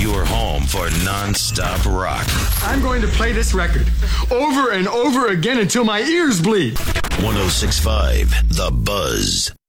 Your home for non-stop rock. I'm going to play this record over and over again until my ears bleed. 106.5 The Buzz.